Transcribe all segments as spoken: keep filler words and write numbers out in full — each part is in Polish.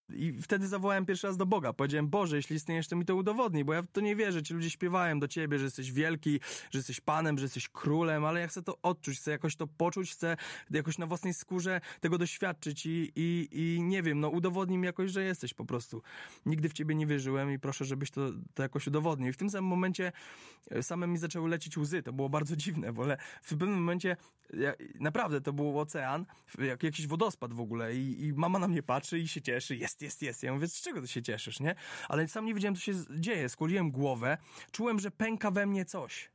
I wtedy zawołałem pierwszy raz do Boga. Powiedziałem, Boże, jeśli istniejesz, to mi to udowodnij, bo ja w to nie wierzę. Ci ludzie śpiewają do Ciebie, że jesteś wielki, że jesteś Panem, że jesteś królem, ale ja chcę to odczuć, chcę jakoś to poczuć, chcę jakoś na własnej skórze tego doświadczyć i, i, i nie wiem, no udowodnij mi jakoś, że jesteś po prostu. Nigdy w Ciebie nie wierzyłem i proszę, żebyś to, to jakoś udowodnił. I w tym samym momencie same mi zaczęły lecieć łzy. To było bardzo dziwne, bo w pewnym momencie ja, naprawdę to był ocean, jak, jakiś wodospad w ogóle i, i mama na mnie patrzy i się cieszy, jest, jest, jest. Ja mówię, z czego ty się cieszysz, nie? Ale sam nie wiedziałem, co się dzieje. Skłoniłem głowę, czułem, że pęka we mnie coś.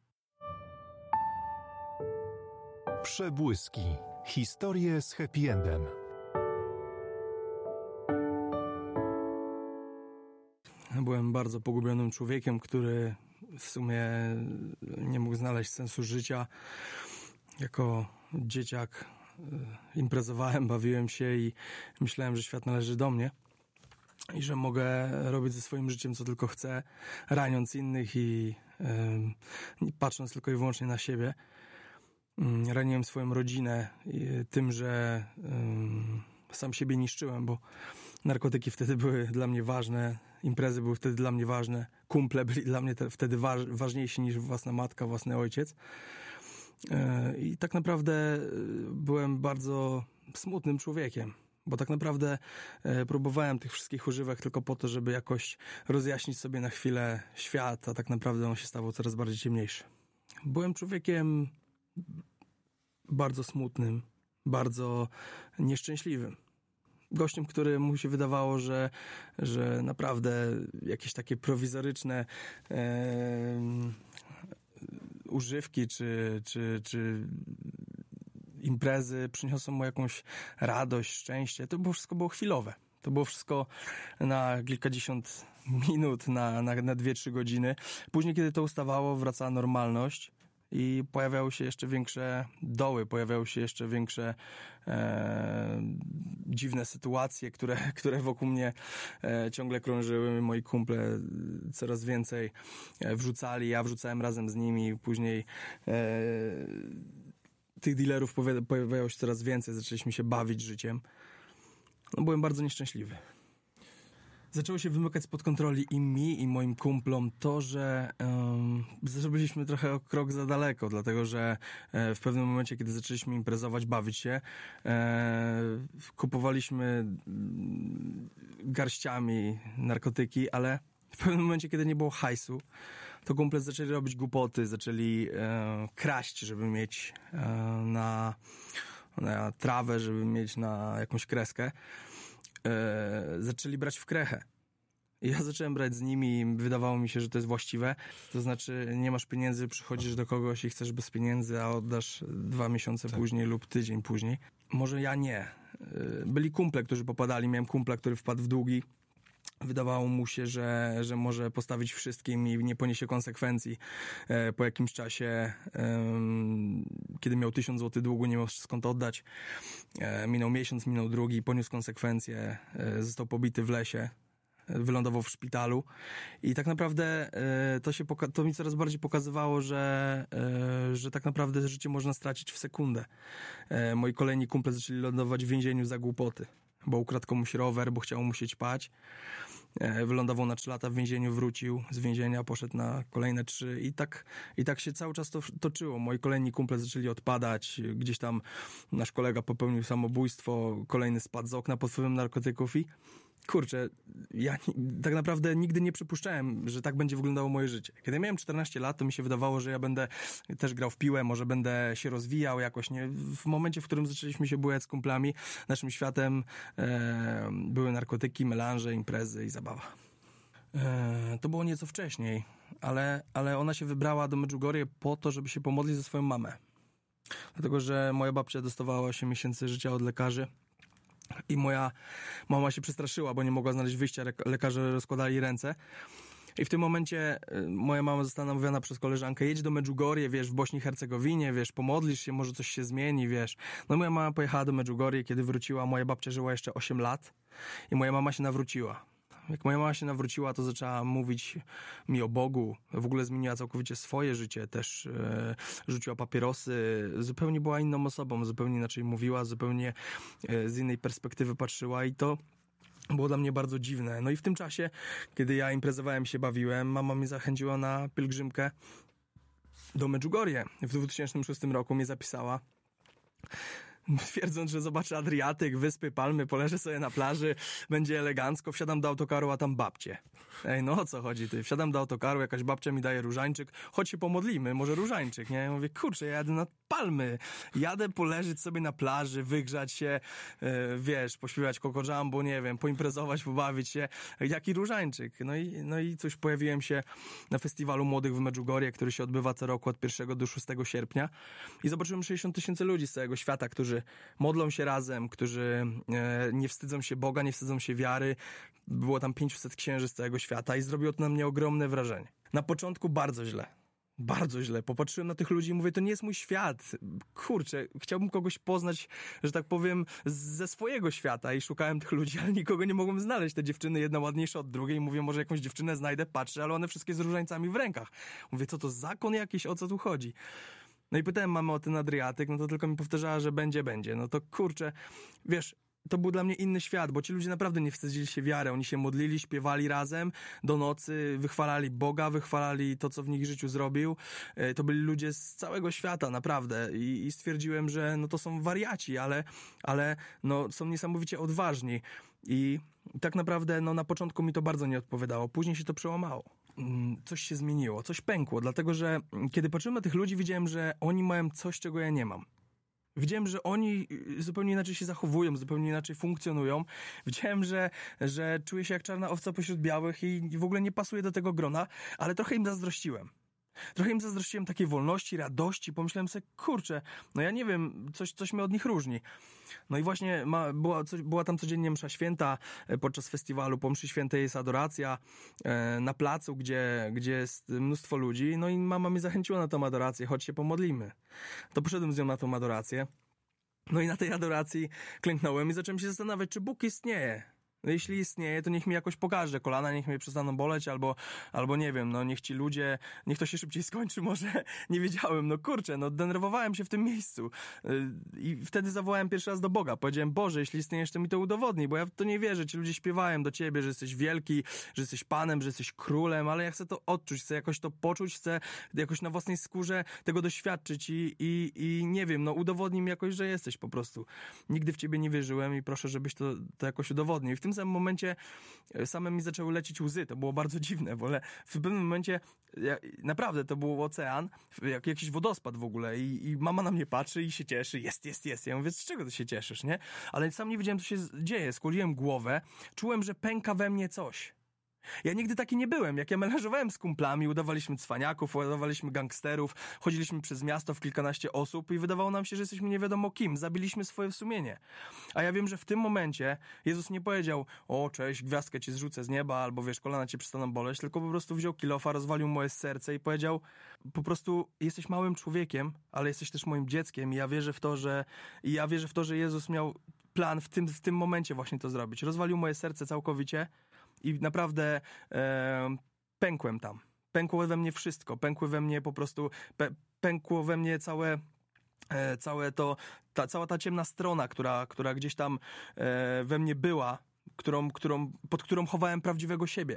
Przebłyski. Historie z happy endem. Byłem bardzo pogubionym człowiekiem, który w sumie nie mógł znaleźć sensu życia. Jako dzieciak imprezowałem, bawiłem się i myślałem, że świat należy do mnie i że mogę robić ze swoim życiem, co tylko chcę, raniąc innych i yy, patrząc tylko i wyłącznie na siebie. Yy, raniłem swoją rodzinę yy, tym, że yy, sam siebie niszczyłem, bo narkotyki wtedy były dla mnie ważne, imprezy były wtedy dla mnie ważne, kumple byli dla mnie te, wtedy waż, ważniejsi niż własna matka, własny ojciec. Yy, I tak naprawdę byłem bardzo smutnym człowiekiem. Bo tak naprawdę e, próbowałem tych wszystkich używek tylko po to, żeby jakoś rozjaśnić sobie na chwilę świat, a tak naprawdę on się stawał coraz bardziej ciemniejszy. Byłem człowiekiem bardzo smutnym, bardzo nieszczęśliwym. Gościem, który mu się wydawało, że, że naprawdę jakieś takie prowizoryczne e, używki czy, czy, czy imprezy przyniosą mu jakąś radość, szczęście. To było wszystko było chwilowe. To było wszystko na kilkadziesiąt minut, na, na, na dwie, trzy godziny. Później, kiedy to ustawało, wracała normalność i pojawiały się jeszcze większe doły, pojawiały się jeszcze większe e, dziwne sytuacje, które, które wokół mnie e, ciągle krążyły. Moi kumple coraz więcej wrzucali, ja wrzucałem razem z nimi. Później e, tych dealerów pojawiało się coraz więcej, zaczęliśmy się bawić życiem. No, byłem bardzo nieszczęśliwy. Zaczęło się wymykać spod kontroli i mi, i moim kumplom to, że um, zrobiliśmy trochę o krok za daleko, dlatego że e, w pewnym momencie, kiedy zaczęliśmy imprezować, bawić się, e, kupowaliśmy garściami narkotyki, ale w pewnym momencie, kiedy nie było hajsu, to kumple zaczęli robić głupoty, zaczęli e, kraść, żeby mieć e, na, na trawę, żeby mieć na jakąś kreskę. E, zaczęli brać w krechę. I ja zacząłem brać z nimi i wydawało mi się, że to jest właściwe. To znaczy, nie masz pieniędzy, przychodzisz do kogoś i chcesz bez pieniędzy, a oddasz dwa miesiące tak. później lub tydzień później. Może ja nie. E, byli kumple, którzy popadali. Miałem kumpla, który wpadł w długi. Wydawało mu się, że, że może postawić wszystkim i nie poniesie konsekwencji. E, po jakimś czasie, e, kiedy miał tysiąc złotych długu, nie miał skąd oddać. E, minął miesiąc, minął drugi, poniósł konsekwencje, e, został pobity w lesie, e, wylądował w szpitalu. I tak naprawdę e, to, się poka- to mi coraz bardziej pokazywało, że, e, że tak naprawdę życie można stracić w sekundę. E, moi kolejni kumple zaczęli lądować w więzieniu za głupoty. Bo ukradł komuś rower, bo chciał mu się ćpać. Wylądował na trzy lata w więzieniu, wrócił z więzienia, poszedł na kolejne trzy i tak, i tak się cały czas to toczyło. Moi kolejni kumple zaczęli odpadać, gdzieś tam nasz kolega popełnił samobójstwo, kolejny spadł z okna pod wpływem narkotyków i kurczę, ja tak naprawdę nigdy nie przypuszczałem, że tak będzie wyglądało moje życie. Kiedy miałem czternaście lat, to mi się wydawało, że ja będę też grał w piłę, może będę się rozwijał jakoś, nie? W momencie, w którym zaczęliśmy się bujać z kumplami, naszym światem e, były narkotyki, melanże, imprezy i zabawa. E, to było nieco wcześniej, ale, ale ona się wybrała do Medjugorje po to, żeby się pomodlić za swoją mamę. Dlatego, że moja babcia dostawała osiem miesięcy życia od lekarzy. I moja mama się przestraszyła, bo nie mogła znaleźć wyjścia, lekarze rozkładali ręce. I w tym momencie moja mama została namówiona przez koleżankę, jedź do Medjugorje, wiesz, w Bośni i Hercegowinie, wiesz, pomodlisz się, może coś się zmieni, wiesz. No moja mama pojechała do Medjugorje, kiedy wróciła, moja babcia żyła jeszcze osiem lat i moja mama się nawróciła. Jak moja mama się nawróciła, to zaczęła mówić mi o Bogu. W ogóle zmieniła całkowicie swoje życie. Też e, rzuciła papierosy. Zupełnie była inną osobą. Zupełnie inaczej mówiła. Zupełnie e, z innej perspektywy patrzyła. I to było dla mnie bardzo dziwne. No i w tym czasie, kiedy ja imprezowałem się, bawiłem, mama mnie zachęciła na pielgrzymkę do Medjugorje. W dwa tysiące szóstym roku mnie zapisała, twierdząc, że zobaczę Adriatyk, wyspy, palmy, poleżę sobie na plaży, będzie elegancko, wsiadam do autokaru, a tam babcie. Ej, no o co chodzi ty? Wsiadam do autokaru, jakaś babcia mi daje różańczyk, chodź się pomodlimy, może różańczyk, nie? Ja mówię, kurczę, ja jadę na palmy, jadę poleżeć sobie na plaży, wygrzać się, yy, wiesz, pośpiewać Coco Jumbo, nie wiem, poimprezować, pobawić się, jaki różańczyk? No i, no i cóż, pojawiłem się na festiwalu młodych w Medjugorje, który się odbywa co roku od pierwszego do szóstego sierpnia i zobaczyłem sześćdziesiąt tysięcy ludzi z całego świata, którzy modlą się razem, którzy e, nie wstydzą się Boga, nie wstydzą się wiary. Było tam pięćset księży z całego świata i zrobiło to na mnie ogromne wrażenie. Na początku bardzo źle. Bardzo źle. Popatrzyłem na tych ludzi i mówię, to nie jest mój świat. Kurczę, chciałbym kogoś poznać, że tak powiem, ze swojego świata i szukałem tych ludzi, ale nikogo nie mogłem znaleźć. Te dziewczyny, jedna ładniejsza od drugiej i mówię, może jakąś dziewczynę znajdę, patrzę, ale one wszystkie z różańcami w rękach. Mówię, co to zakon jakiś, o co tu chodzi? No i pytałem mamę o ten Adriatyk, no to tylko mi powtarzała, że będzie, będzie. No to kurczę, wiesz, to był dla mnie inny świat, bo ci ludzie naprawdę nie wstydzili się wiary. Oni się modlili, śpiewali razem do nocy, wychwalali Boga, wychwalali to, co w nich życiu zrobił. To byli ludzie z całego świata, naprawdę. I, i stwierdziłem, że no to są wariaci, ale, ale no, są niesamowicie odważni. I tak naprawdę no, na początku mi to bardzo nie odpowiadało. Później się to przełamało. Coś się zmieniło, coś pękło, dlatego że kiedy patrzyłem na tych ludzi, widziałem, że oni mają coś, czego ja nie mam. Widziałem, że oni zupełnie inaczej się zachowują, zupełnie inaczej funkcjonują. Widziałem, że, że czuję się jak czarna owca pośród białych i w ogóle nie pasuję do tego grona, ale trochę im zazdrościłem. Trochę im zazdrościłem takiej wolności, radości. Pomyślałem sobie, kurczę, no ja nie wiem, coś, coś mnie od nich różni. No i właśnie ma, była, coś, była tam codziennie msza święta podczas festiwalu. Po mszy świętej jest adoracja e, na placu, gdzie, gdzie jest mnóstwo ludzi. No i mama mnie zachęciła na tą adorację, chodź się pomodlimy. To poszedłem z nią na tą adorację. No i na tej adoracji klęknąłem i zacząłem się zastanawiać, czy Bóg istnieje. No jeśli istnieje, to niech mi jakoś pokaże kolana, niech mnie przestaną boleć, albo, albo nie wiem, no niech ci ludzie, niech to się szybciej skończy, może nie wiedziałem, no kurczę, no denerwowałem się w tym miejscu i wtedy zawołałem pierwszy raz do Boga, powiedziałem, Boże, jeśli istniejesz, to mi to udowodnij, bo ja w to nie wierzę, ci ludzie śpiewają do Ciebie, że jesteś wielki, że jesteś Panem, że jesteś królem, ale ja chcę to odczuć, chcę jakoś to poczuć, chcę jakoś na własnej skórze tego doświadczyć i, i, i nie wiem, no udowodnij mi jakoś, że jesteś po prostu. Nigdy w Ciebie nie wierzyłem i proszę, żebyś to, to jakoś udowodnił. I w tym W tym samym momencie same mi zaczęły lecieć łzy. To było bardzo dziwne, bo w pewnym momencie ja, naprawdę to był ocean, jak jakiś wodospad w ogóle i, i mama na mnie patrzy i się cieszy. Jest, jest, jest. Ja mówię, z czego ty się cieszysz, nie? Ale sam nie wiedziałem, co się dzieje. Skłoniłem głowę. Czułem, że pęka we mnie coś. Ja nigdy taki nie byłem. Jak ja melanżowałem z kumplami, udawaliśmy cwaniaków, udawaliśmy gangsterów, chodziliśmy przez miasto w kilkanaście osób i wydawało nam się, że jesteśmy nie wiadomo kim. Zabiliśmy swoje sumienie. A ja wiem, że w tym momencie Jezus nie powiedział, o cześć, gwiazdkę ci zrzucę z nieba, albo wiesz, kolana cię przestaną boleć, tylko po prostu wziął kilofa, rozwalił moje serce i powiedział, po prostu jesteś małym człowiekiem, ale jesteś też moim dzieckiem i ja wierzę w to, że i ja wierzę w to, że Jezus miał plan w tym, w tym momencie właśnie to zrobić. Rozwalił moje serce całkowicie. I naprawdę e, pękłem tam. Pękło we mnie wszystko. Pękły we mnie po prostu, pe, pękło we mnie całe, e, całe to, ta, cała ta ciemna strona, która, która gdzieś tam e, we mnie była, którą, którą, pod którą chowałem prawdziwego siebie.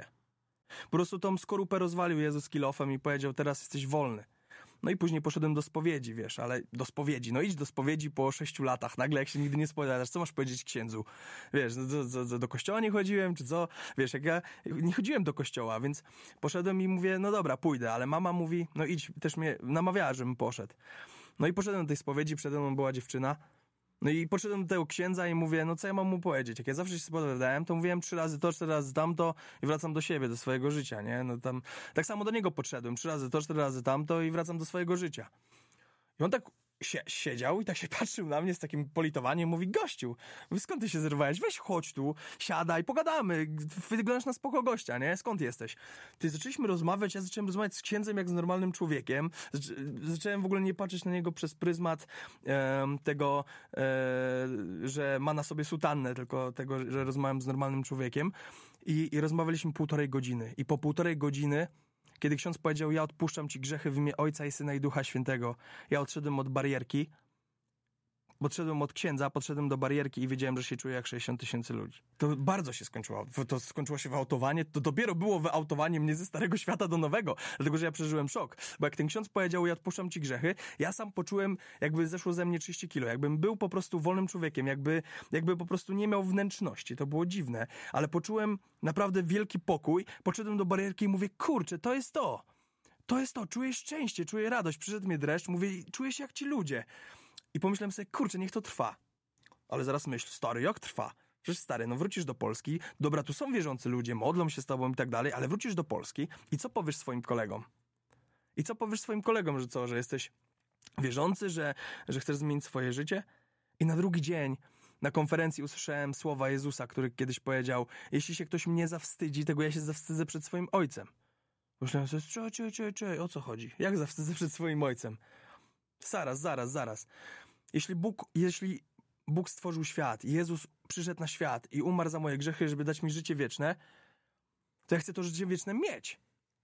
Po prostu tą skorupę rozwalił Jezus kilofem i powiedział, teraz jesteś wolny. No i później poszedłem do spowiedzi, wiesz, ale do spowiedzi, no idź do spowiedzi po sześciu latach, nagle jak się nigdy nie spowiadasz, co masz powiedzieć księdzu? Wiesz, do, do, do, do kościoła nie chodziłem, czy co? Wiesz, jak ja nie chodziłem do kościoła, więc poszedłem i mówię, no dobra, pójdę, ale mama mówi, no idź, też mnie namawiała, żebym poszedł. No i poszedłem do tej spowiedzi, przede mną była dziewczyna, no i podszedłem do tego księdza i mówię, no co ja mam mu powiedzieć? Jak ja zawsze się spowiadałem, to mówiłem trzy razy to, cztery razy tamto i wracam do siebie, do swojego życia, nie? No tam, tak samo do niego podszedłem, trzy razy to, cztery razy tamto i wracam do swojego życia. I on tak sie- siedział i tak się patrzył na mnie z takim politowaniem, mówi, gościu, skąd ty się zerwałeś? Weź chodź tu, siadaj, pogadamy, wyglądasz na spoko gościa, nie? Skąd jesteś? Ty zaczęliśmy rozmawiać, ja zacząłem rozmawiać z księdzem jak z normalnym człowiekiem, Zac- zacząłem w ogóle nie patrzeć na niego przez pryzmat e, tego, e, że ma na sobie sutannę, tylko tego, że rozmawiam z normalnym człowiekiem i, i rozmawialiśmy półtorej godziny i po półtorej godziny kiedy ksiądz powiedział, ja odpuszczam ci grzechy w imię Ojca i Syna i Ducha Świętego, ja odszedłem od barierki podszedłem od księdza, podszedłem do barierki i wiedziałem, że się czuję jak sześćdziesiąt tysięcy ludzi. To bardzo się skończyło. To skończyło się wyautowanie. To dopiero było wyautowanie mnie ze starego świata do nowego. Dlatego, że ja przeżyłem szok. Bo jak ten ksiądz powiedział, ja odpuszczam ci grzechy, ja sam poczułem, jakby zeszło ze mnie trzydzieści kilo. Jakbym był po prostu wolnym człowiekiem. Jakby, jakby po prostu nie miał wnętrzności. To było dziwne. Ale poczułem naprawdę wielki pokój. Podszedłem do barierki i mówię, kurczę, to jest to. To jest to. Czuję szczęście, czuję radość. Przyszedł mnie dreszcz. Mówię, czuję się jak ci ludzie. I pomyślałem sobie, kurczę, niech to trwa. Ale zaraz myśl, stary, jak trwa? Przecież stary, no wrócisz do Polski, dobra, tu są wierzący ludzie, modlą się z tobą i tak dalej, ale wrócisz do Polski i co powiesz swoim kolegom? I co powiesz swoim kolegom, że co, że jesteś wierzący, że, że chcesz zmienić swoje życie? I na drugi dzień na konferencji usłyszałem słowa Jezusa, który kiedyś powiedział, jeśli się ktoś mnie zawstydzi, tego ja się zawstydzę przed swoim ojcem. Myślałem sobie, czekaj, czekaj, czekaj, czekaj, o co chodzi? Jak zawstydzę przed swoim ojcem? Zaraz, zaraz, zaraz. Jeśli Bóg, jeśli Bóg stworzył świat, Jezus przyszedł na świat i umarł za moje grzechy, żeby dać mi życie wieczne, to ja chcę to życie wieczne mieć.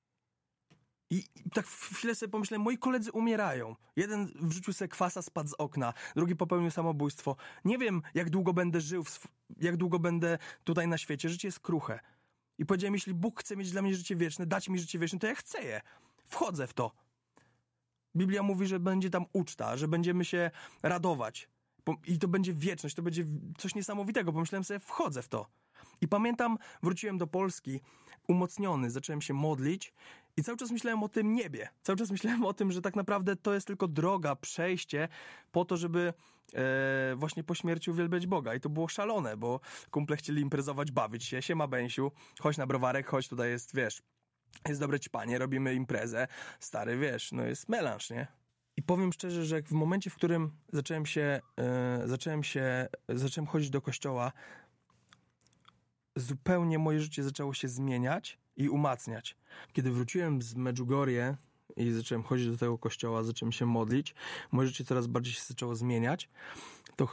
I, i tak w chwilę sobie pomyślałem, moi koledzy umierają. Jeden wrzucił sobie kwasa, spadł z okna, drugi popełnił samobójstwo. Nie wiem, jak długo będę żył, w, jak długo będę tutaj na świecie. Życie jest kruche. I powiedziałem, jeśli Bóg chce mieć dla mnie życie wieczne, dać mi życie wieczne, to ja chcę je. Wchodzę w to. Biblia mówi, że będzie tam uczta, że będziemy się radować. I to będzie wieczność, to będzie coś niesamowitego. Pomyślałem sobie, wchodzę w to. I pamiętam, wróciłem do Polski umocniony, zacząłem się modlić i cały czas myślałem o tym niebie. Cały czas myślałem o tym, że tak naprawdę to jest tylko droga, przejście po to, żeby e, właśnie po śmierci uwielbiać Boga. I to było szalone, bo kumple chcieli imprezować, bawić się. Siema, Bęsiu, chodź na browarek, chodź, tutaj jest, wiesz, jest dobre ćpanie, robimy imprezę. Stary, wiesz, no jest melanż, nie? I powiem szczerze, że w momencie, w którym zacząłem się, yy, zacząłem się, zacząłem chodzić do kościoła, zupełnie moje życie zaczęło się zmieniać i umacniać. Kiedy wróciłem z Medjugorje i zacząłem chodzić do tego kościoła, zacząłem się modlić, moje życie coraz bardziej się zaczęło zmieniać, to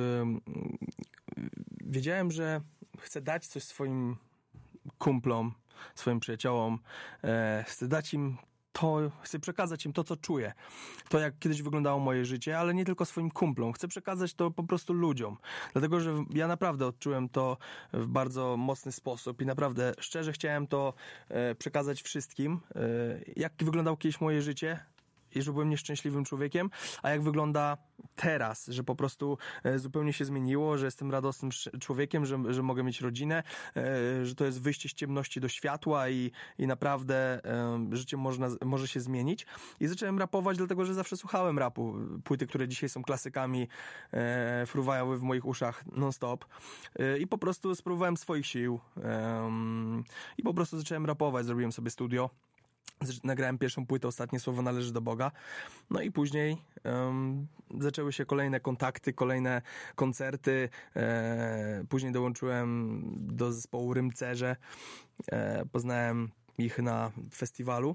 yy, wiedziałem, że chcę dać coś swoim kumplom, swoim przyjaciołom, yy, chcę dać im to, chcę przekazać im to, co czuję. To, jak kiedyś wyglądało moje życie, ale nie tylko swoim kumplom. Chcę przekazać to po prostu ludziom. Dlatego, że ja naprawdę odczułem to w bardzo mocny sposób i naprawdę szczerze chciałem to e, przekazać wszystkim. E, jak wyglądało kiedyś moje życie i że byłem nieszczęśliwym człowiekiem, a jak wygląda teraz, że po prostu e, zupełnie się zmieniło, że jestem radosnym człowiekiem, że, że mogę mieć rodzinę, e, że to jest wyjście z ciemności do światła i, i naprawdę e, życie można, może się zmienić. I zacząłem rapować, dlatego że zawsze słuchałem rapu. Płyty, które dzisiaj są klasykami, e, fruwały w moich uszach non-stop. E, I po prostu spróbowałem swoich sił. E, I po prostu zacząłem rapować, zrobiłem sobie studio. Nagrałem pierwszą płytę, Ostatnie słowo należy do Boga. No i później um, zaczęły się kolejne kontakty, kolejne koncerty. E, później dołączyłem do zespołu Rymcerze. E, poznałem ich na festiwalu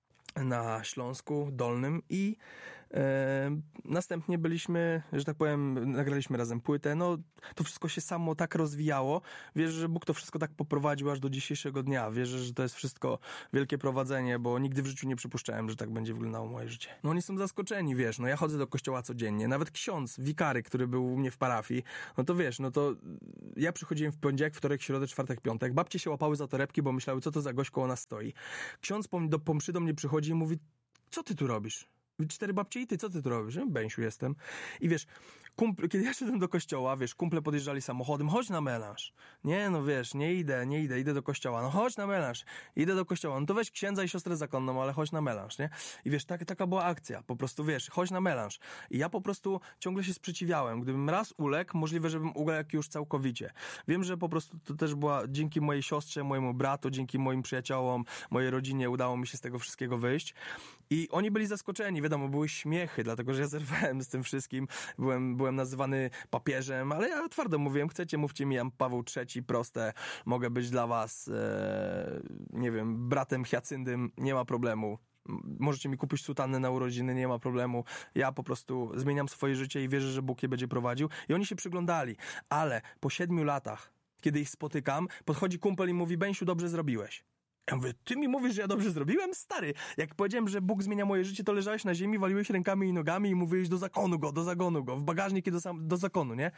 na Śląsku Dolnym i e, następnie byliśmy, że tak powiem, nagraliśmy razem płytę. No, to wszystko się samo tak rozwijało. Wierzę, że Bóg to wszystko tak poprowadził aż do dzisiejszego dnia. Wierzę, że to jest wszystko wielkie prowadzenie, bo nigdy w życiu nie przypuszczałem, że tak będzie wyglądało moje życie. No oni są zaskoczeni, wiesz, no ja chodzę do kościoła codziennie. Nawet ksiądz, wikary, który był u mnie w parafii, no to wiesz, no to ja przychodziłem w poniedziałek, wtorek, środę, czwartek, piątek. Babcie się łapały za torebki, bo myślały, co to za gość koło nas stoi. Ksiądz po, do, po mszy do mnie przychodzi i mówi, co ty tu robisz? Cztery babcie i ty, co ty tu robisz? Bęsiu jestem. I wiesz, kumple, kiedy ja szedłem do kościoła, wiesz, kumple podjeżdżali samochodem, chodź na melanż. Nie, no wiesz, nie idę, nie idę, idę do kościoła. No chodź na melanż, idę do kościoła. No to weź księdza i siostrę zakonną, ale chodź na melanż, nie? I wiesz, tak, taka była akcja, po prostu wiesz, chodź na melanż. I ja po prostu ciągle się sprzeciwiałem. Gdybym raz uległ, możliwe, żebym uległ już całkowicie. Wiem, że po prostu to też była dzięki mojej siostrze, mojemu bratu, dzięki moim przyjaciołom, mojej rodzinie udało mi się z tego wszystkiego wyjść. I oni byli zaskoczeni, wiadomo, były śmiechy, dlatego że ja zerwałem z tym wszystkim, byłem, byłem nazywany papieżem, ale ja twardo mówiłem, chcecie, mówcie mi, Jan Paweł trzeci, proste, mogę być dla was, e, nie wiem, bratem Hyacyndym, nie ma problemu. Możecie mi kupić sutannę na urodziny, nie ma problemu. Ja po prostu zmieniam swoje życie i wierzę, że Bóg je będzie prowadził. I oni się przyglądali, ale po siedmiu latach, kiedy ich spotykam, podchodzi kumpel i mówi, Bęsiu, dobrze zrobiłeś. Ja mówię, ty mi mówisz, że ja dobrze zrobiłem? Stary, jak powiedziałem, że Bóg zmienia moje życie, to leżałeś na ziemi, waliłeś rękami i nogami i mówiłeś do zakonu go, do zagonu go, w bagażnik i do, sam, do zakonu, nie?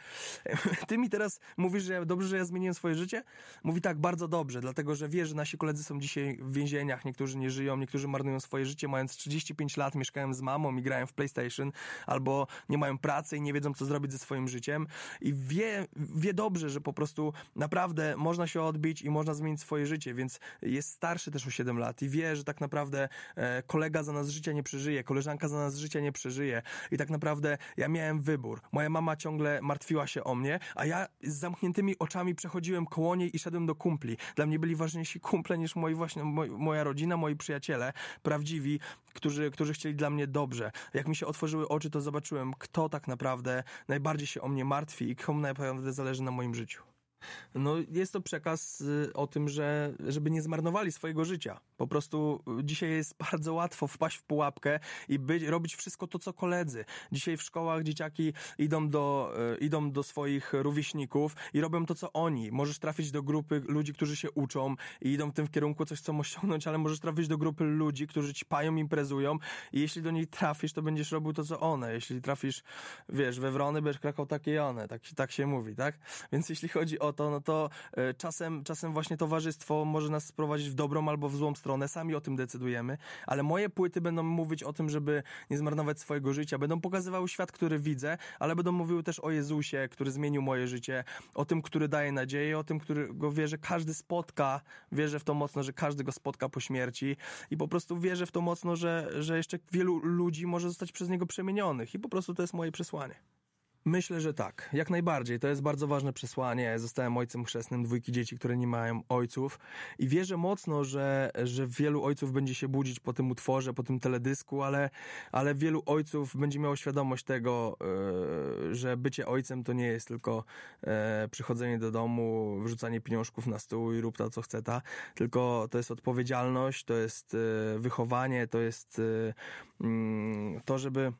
Ty mi teraz mówisz, że ja, dobrze, że ja zmieniłem swoje życie? Mówi tak, bardzo dobrze, dlatego, że wie, że nasi koledzy są dzisiaj w więzieniach, niektórzy nie żyją, niektórzy marnują swoje życie, mając trzydzieści pięć lat, mieszkają z mamą i grają w PlayStation, albo nie mają pracy i nie wiedzą, co zrobić ze swoim życiem i wie, wie dobrze, że po prostu naprawdę można się odbić i można zmienić swoje życie, więc jest starszy też o siedem lat i wie, że tak naprawdę e, kolega za nas życia nie przeżyje, koleżanka za nas życia nie przeżyje i tak naprawdę ja miałem wybór. Moja mama ciągle martwiła się o mnie, a ja z zamkniętymi oczami przechodziłem koło niej i szedłem do kumpli. Dla mnie byli ważniejsi kumple niż moi właśnie, moi, moja rodzina, moi przyjaciele, prawdziwi, którzy, którzy chcieli dla mnie dobrze. Jak mi się otworzyły oczy, to zobaczyłem, kto tak naprawdę najbardziej się o mnie martwi i komu naprawdę zależy na moim życiu. No jest to przekaz y, o tym, że żeby nie zmarnowali swojego życia. Po prostu dzisiaj jest bardzo łatwo wpaść w pułapkę i być, robić wszystko to, co koledzy. Dzisiaj w szkołach dzieciaki idą do, y, idą do swoich rówieśników i robią to, co oni. Możesz trafić do grupy ludzi, którzy się uczą i idą w tym kierunku, coś chcą osiągnąć, ale możesz trafić do grupy ludzi, którzy ci pają, imprezują i jeśli do niej trafisz, to będziesz robił to, co one. Jeśli trafisz, wiesz, we wrony, będziesz krakał takie i one. Tak, tak się mówi, tak? Więc jeśli chodzi o to, no to y, czasem, czasem właśnie towarzystwo może nas sprowadzić w dobrą albo w złą stronę, sami o tym decydujemy, ale moje płyty będą mówić o tym, żeby nie zmarnować swojego życia, będą pokazywały świat, który widzę, ale będą mówiły też o Jezusie, który zmienił moje życie, o tym, który daje nadzieję, o tym, którego wierzę, każdy spotka, wierzę w to mocno, że każdy go spotka po śmierci i po prostu wierzę w to mocno, że, że jeszcze wielu ludzi może zostać przez niego przemienionych i po prostu to jest moje przesłanie. Myślę, że tak. Jak najbardziej. To jest bardzo ważne przesłanie. Ja zostałem ojcem chrzestnym dwójki dzieci, które nie mają ojców i wierzę mocno, że, że wielu ojców będzie się budzić po tym utworze, po tym teledysku, ale, ale wielu ojców będzie miało świadomość tego, yy, że bycie ojcem to nie jest tylko yy, przychodzenie do domu, wrzucanie pieniążków na stół i rób to, co chce ta, tylko to jest odpowiedzialność, to jest yy, wychowanie, to jest yy, yy, to, żeby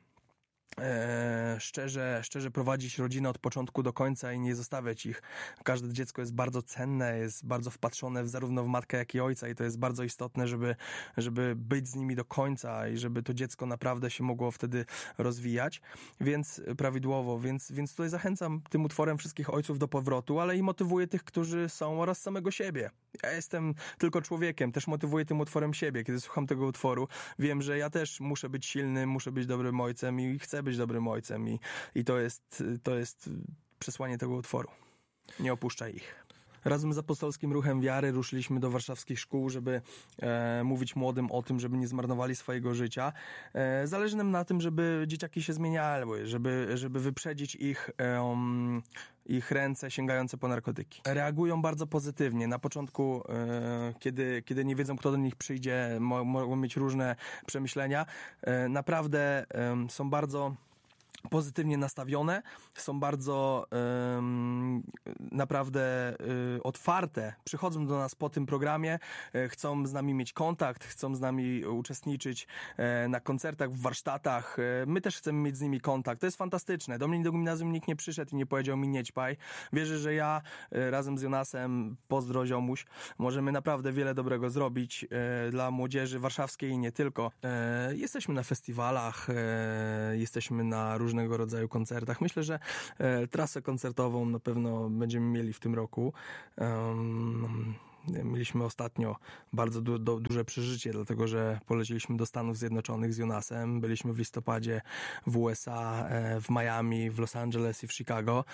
E, szczerze, szczerze prowadzić rodzinę od początku do końca i nie zostawiać ich. Każde dziecko jest bardzo cenne, jest bardzo wpatrzone w, zarówno w matkę, jak i ojca i to jest bardzo istotne, żeby, żeby być z nimi do końca i żeby to dziecko naprawdę się mogło wtedy rozwijać, więc prawidłowo, więc, więc tutaj zachęcam tym utworem wszystkich ojców do powrotu, ale i motywuję tych, którzy są oraz samego siebie. Ja jestem tylko człowiekiem, też motywuję tym utworem siebie. Kiedy słucham tego utworu, wiem, że ja też muszę być silnym, muszę być dobrym ojcem i chcę być dobrym ojcem i, i to jest, to jest przesłanie tego utworu. Nie opuszczaj ich. Razem z Apostolskim Ruchem Wiary ruszyliśmy do warszawskich szkół, żeby e, mówić młodym o tym, żeby nie zmarnowali swojego życia. E, zależy nam na tym, żeby dzieciaki się zmieniały, żeby, żeby wyprzedzić ich, e, ich ręce sięgające po narkotyki. Reagują bardzo pozytywnie. Na początku, e, kiedy, kiedy nie wiedzą, kto do nich przyjdzie, mo, mogą mieć różne przemyślenia. E, naprawdę e, są bardzo pozytywnie nastawione, są bardzo um, naprawdę um, otwarte, przychodzą do nas po tym programie, um, chcą z nami mieć kontakt, chcą z nami uczestniczyć um, na koncertach, w warsztatach. Um, my też chcemy mieć z nimi kontakt. To jest fantastyczne. Do mnie do gimnazjum nikt nie przyszedł i nie powiedział mi nie ćpaj. Wierzę, że ja um, razem z Jonasem, pozdro ziomuś, możemy naprawdę wiele dobrego zrobić um, dla młodzieży warszawskiej i nie tylko. Um, jesteśmy na festiwalach, um, jesteśmy na różnych różnego rodzaju koncertach. Myślę, że e, trasę koncertową na pewno będziemy mieli w tym roku. Um, Mieliśmy ostatnio bardzo du- du- duże przeżycie, dlatego że poleciliśmy do Stanów Zjednoczonych z Jonasem. Byliśmy w listopadzie w U S A, e, w Miami, w Los Angeles i w Chicago.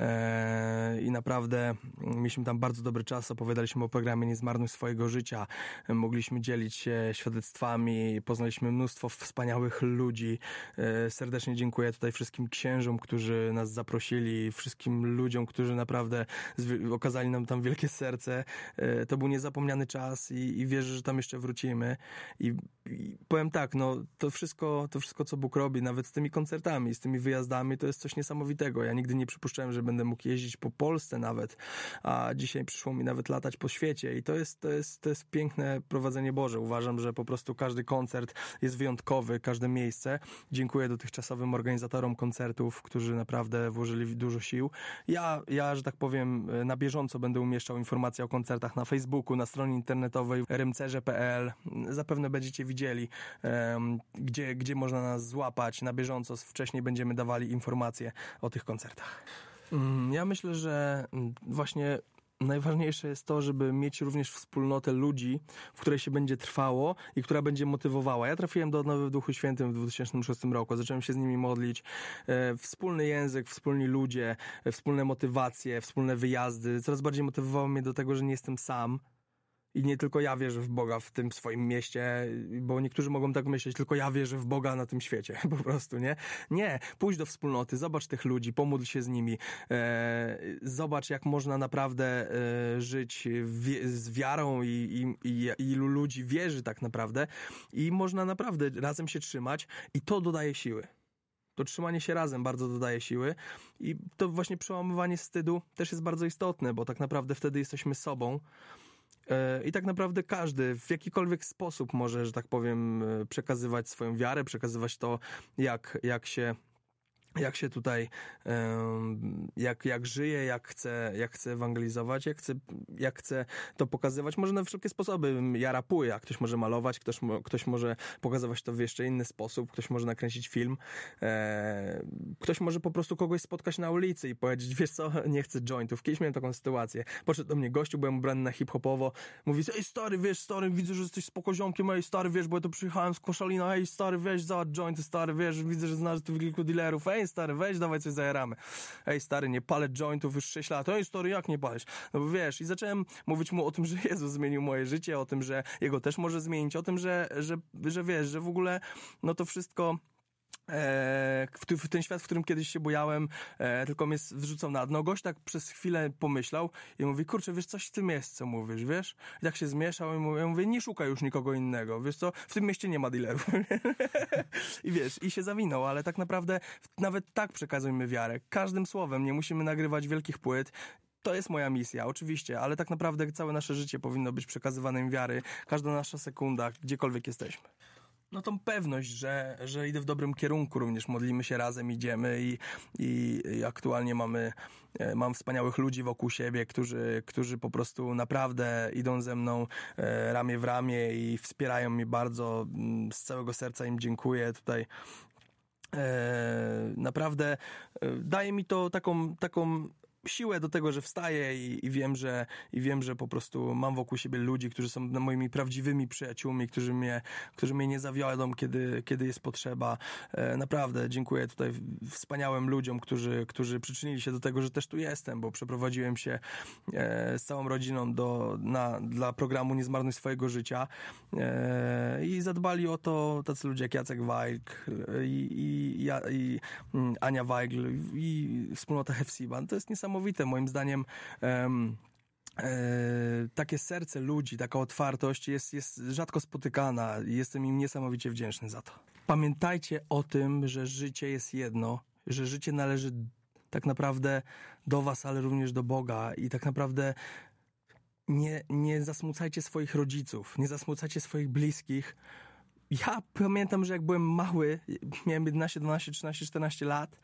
E, I naprawdę mieliśmy tam bardzo dobry czas. Opowiadaliśmy o programie Nie zmarnuj swojego życia. Mogliśmy dzielić się świadectwami. Poznaliśmy mnóstwo wspaniałych ludzi. E, serdecznie dziękuję tutaj wszystkim księżom, którzy nas zaprosili, wszystkim ludziom, którzy naprawdę zwi- okazali nam tam wielkie serce. E, To był niezapomniany czas i, i wierzę, że tam jeszcze wrócimy. I, i powiem tak, no to wszystko, to wszystko, co Bóg robi, nawet z tymi koncertami, z tymi wyjazdami, to jest coś niesamowitego. Ja nigdy nie przypuszczałem, że będę mógł jeździć po Polsce nawet, a dzisiaj przyszło mi nawet latać po świecie i to jest, to jest, to jest piękne prowadzenie Boże. Uważam, że po prostu każdy koncert jest wyjątkowy, każde miejsce. Dziękuję dotychczasowym organizatorom koncertów, którzy naprawdę włożyli dużo sił. Ja, ja, że tak powiem, na bieżąco będę umieszczał informacje o koncertach na Facebooku, na stronie internetowej rymcerze kropka pe el. Zapewne będziecie widzieli, um, gdzie, gdzie można nas złapać na bieżąco. Wcześniej będziemy dawali informacje o tych koncertach. Um, ja myślę, że właśnie najważniejsze jest to, żeby mieć również wspólnotę ludzi, w której się będzie trwało i która będzie motywowała. Ja trafiłem do Odnowy w Duchu Świętym w dwa tysiące szóstym roku. Zacząłem się z nimi modlić. E, wspólny język, wspólni ludzie, e, wspólne motywacje, wspólne wyjazdy. Coraz bardziej motywowało mnie do tego, że nie jestem sam. I nie tylko ja wierzę w Boga w tym swoim mieście, bo niektórzy mogą tak myśleć, tylko ja wierzę w Boga na tym świecie, po prostu, nie? Nie, pójdź do wspólnoty, zobacz tych ludzi, pomódl się z nimi, e, zobacz, jak można naprawdę e, żyć wi- z wiarą i, i, i, i ilu ludzi wierzy tak naprawdę i można naprawdę razem się trzymać i to dodaje siły. To trzymanie się razem bardzo dodaje siły i to właśnie przełamywanie wstydu też jest bardzo istotne, bo tak naprawdę wtedy jesteśmy sobą. I tak naprawdę każdy w jakikolwiek sposób może, że tak powiem, przekazywać swoją wiarę, przekazywać to, jak, jak się jak się tutaj, jak, jak żyje, jak chce, jak chce ewangelizować, jak chce, jak chce to pokazywać. Może na wszelkie sposoby. Ja rapuję, a ktoś może malować, ktoś, ktoś może pokazywać to w jeszcze inny sposób, ktoś może nakręcić film, ktoś może po prostu kogoś spotkać na ulicy i powiedzieć, wiesz co, nie chcę jointów. Kiedyś miałem taką sytuację. Podszedł do mnie gościu, byłem ubrany na hip-hopowo, mówi, ej stary, wiesz, stary, widzę, że jesteś spokoziomkiem, ej stary, wiesz, bo ja to przyjechałem z Koszalina, ej stary, weź, załatw jointy, stary, wiesz, widzę, że znasz tu kilku dealerów, ej stary, weź, dawaj coś zajaramy. Ej stary, nie palę jointów już sześć lat. Ej stary, jak nie palisz? No bo wiesz, i zacząłem mówić mu o tym, że Jezus zmienił moje życie, o tym, że Jego też może zmienić, o tym, że, że, że wiesz, że w ogóle no to wszystko E, w, w ten świat, w którym kiedyś się bujałem, e, tylko mnie wrzucał na dno. Gość tak przez chwilę pomyślał i mówi, kurczę, wiesz, coś w tym jest, co mówisz, wiesz? I tak się zmieszał i mówi, ja mówię, nie szukaj już nikogo innego, wiesz co, w tym mieście nie ma dealerów. I wiesz, i się zawinął, ale tak naprawdę nawet tak przekazujmy wiarę. Każdym słowem, nie musimy nagrywać wielkich płyt. To jest moja misja, oczywiście, ale tak naprawdę całe nasze życie powinno być przekazywanym wiary, każda nasza sekunda, gdziekolwiek jesteśmy. No tą pewność, że, że idę w dobrym kierunku, również modlimy się razem, idziemy i, i, i aktualnie mamy, mam wspaniałych ludzi wokół siebie, którzy, którzy po prostu naprawdę idą ze mną e, ramię w ramię i wspierają mnie bardzo, z całego serca im dziękuję tutaj. E, naprawdę e, daje mi to taką, taką siłę do tego, że wstaję i, i wiem, że i wiem, że po prostu mam wokół siebie ludzi, którzy są moimi prawdziwymi przyjaciółmi, którzy mnie, którzy mnie nie zawiodą, kiedy, kiedy jest potrzeba. E, naprawdę dziękuję tutaj wspaniałym ludziom, którzy, którzy przyczynili się do tego, że też tu jestem, bo przeprowadziłem się e, z całą rodziną do, na, dla programu Nie zmarnuj swojego życia e, i zadbali o to tacy ludzie jak Jacek Wajk i, i, ja, i Ania Wajgl i wspólnota Hefsiban. To jest niesamowite. Moim zdaniem um, e, takie serce ludzi, taka otwartość jest, jest rzadko spotykana i jestem im niesamowicie wdzięczny za to. Pamiętajcie o tym, że życie jest jedno, że życie należy tak naprawdę do was, ale również do Boga i tak naprawdę nie, nie zasmucajcie swoich rodziców, nie zasmucajcie swoich bliskich. Ja pamiętam, że jak byłem mały, miałem jedenaście, dwanaście, trzynaście, czternaście lat,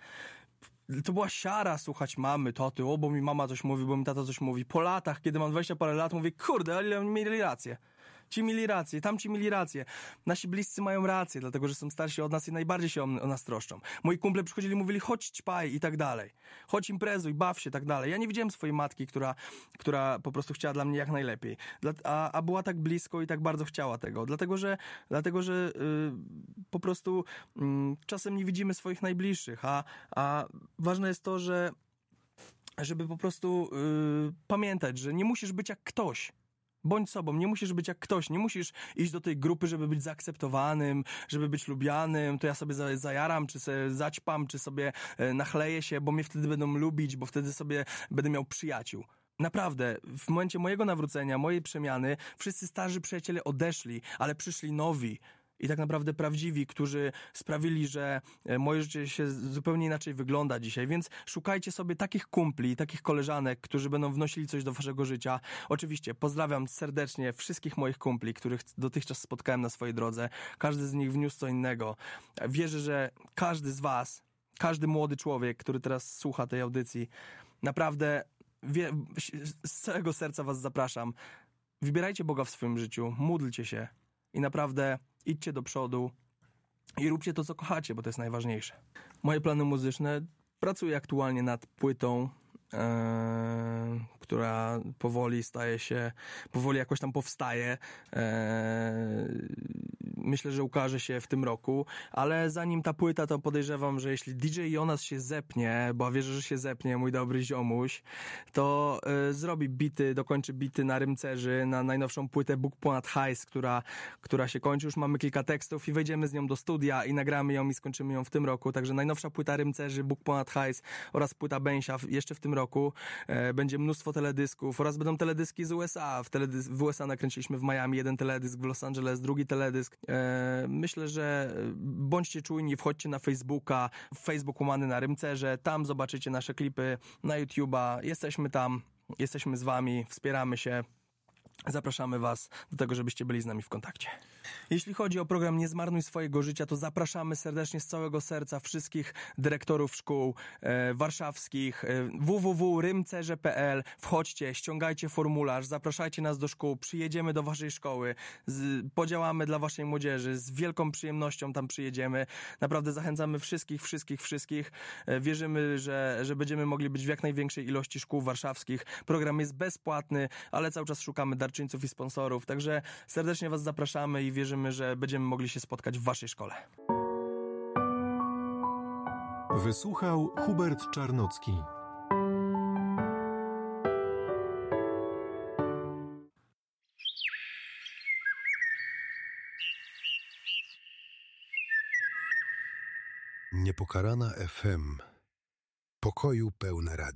to była siara słuchać mamy, taty, o, bo mi mama coś mówi, bo mi tata coś mówi. Po latach, kiedy mam dwadzieścia parę lat, mówię, kurde, ale oni mieli rację. Ci mieli rację, tamci mieli rację. Nasi bliscy mają rację, dlatego że są starsi od nas i najbardziej się o, o nas troszczą. Moi kumple przychodzili i mówili, chodź ćpaj i tak dalej. Chodź imprezuj, baw się i tak dalej. Ja nie widziałem swojej matki, która, która po prostu chciała dla mnie jak najlepiej. Dla, a, a była tak blisko i tak bardzo chciała tego. Dlatego, że, dlatego, że yy, po prostu yy, czasem nie widzimy swoich najbliższych. A, a ważne jest to, że żeby po prostu yy, pamiętać, że nie musisz być jak ktoś. Bądź sobą, nie musisz być jak ktoś, nie musisz iść do tej grupy, żeby być zaakceptowanym, żeby być lubianym, to ja sobie zajaram, czy sobie zaćpam, czy sobie nachleję się, bo mnie wtedy będą lubić, bo wtedy sobie będę miał przyjaciół. Naprawdę, w momencie mojego nawrócenia, mojej przemiany, wszyscy starzy przyjaciele odeszli, ale przyszli nowi. I tak naprawdę prawdziwi, którzy sprawili, że moje życie się zupełnie inaczej wygląda dzisiaj. Więc szukajcie sobie takich kumpli, takich koleżanek, którzy będą wnosili coś do waszego życia. Oczywiście pozdrawiam serdecznie wszystkich moich kumpli, których dotychczas spotkałem na swojej drodze. Każdy z nich wniósł co innego. Wierzę, że każdy z was, każdy młody człowiek, który teraz słucha tej audycji, naprawdę wie, z całego serca was zapraszam. wybierajcie Boga w swoim życiu, módlcie się i naprawdę idźcie do przodu i róbcie to, co kochacie, bo to jest najważniejsze. Moje plany muzyczne, pracuję aktualnie nad płytą, e, która powoli staje się, powoli jakoś tam powstaje. E, myślę, że ukaże się w tym roku, ale zanim ta płyta, to podejrzewam, że jeśli D J Jonas się zepnie, bo wierzę, że się zepnie, mój dobry ziomuś, to e, zrobi bity, dokończy bity na Rymcerzy, na najnowszą płytę Bóg ponad hajs, która, która się kończy. Już mamy kilka tekstów i wejdziemy z nią do studia i nagramy ją i skończymy ją w tym roku. Także najnowsza płyta Rymcerzy, Bóg ponad hajs oraz płyta Bęsia jeszcze w tym roku. E, będzie mnóstwo teledysków oraz będą teledyski z U S A. W, teledys- w U S A nakręciliśmy w Miami jeden teledysk, w Los Angeles drugi teledysk. E, myślę, że bądźcie czujni, wchodźcie na Facebooka, Facebook łamany na Rymcerze, tam zobaczycie nasze klipy, na YouTube'a. Jesteśmy tam, jesteśmy z wami, wspieramy się. Zapraszamy was do tego, żebyście byli z nami w kontakcie. Jeśli chodzi o program Nie zmarnuj swojego życia, to zapraszamy serdecznie z całego serca wszystkich dyrektorów szkół e, warszawskich, e, w w w kropka rymcerze kropka p l. Wchodźcie, ściągajcie formularz, zapraszajcie nas do szkół, przyjedziemy do waszej szkoły, z, podziałamy dla waszej młodzieży, z wielką przyjemnością tam przyjedziemy. Naprawdę zachęcamy wszystkich, wszystkich, wszystkich. E, wierzymy, że, że będziemy mogli być w jak największej ilości szkół warszawskich. Program jest bezpłatny, ale cały czas szukamy darczyńców i sponsorów, także serdecznie was zapraszamy i wierzymy, że będziemy mogli się spotkać w waszej szkole. Wysłuchał Hubert Czarnocki. Niepokalana F M. Pokoju pełne radio.